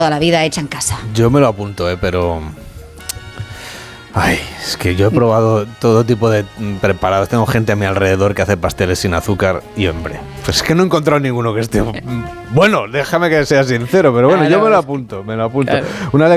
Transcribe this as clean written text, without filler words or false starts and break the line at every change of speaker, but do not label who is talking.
la vida hecha en casa.
Yo me lo apunto, pero... Ay, es que yo he probado todo tipo de preparados. Tengo gente a mi alrededor que hace pasteles sin azúcar y, hombre, pues es que no he encontrado ninguno que esté... Bueno, déjame que sea sincero, pero bueno, claro, yo me lo apunto.
Claro.
Una